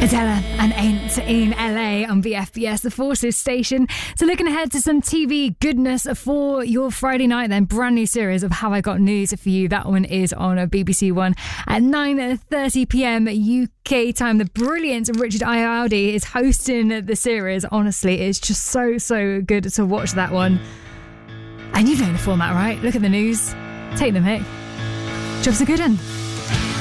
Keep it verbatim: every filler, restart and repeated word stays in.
Adela and Ain't in L A on B F B S, the Forces station. So looking ahead to some T V goodness for your Friday night then. Brand new series of Have I Got News for you. That one is on B B C One at nine thirty p.m. U K time. The brilliant Richard Ayoade is hosting the series. Honestly, it's just so, so good to watch that one. And you know the format, right? Look at the news. Take them, hey. Job's a good one.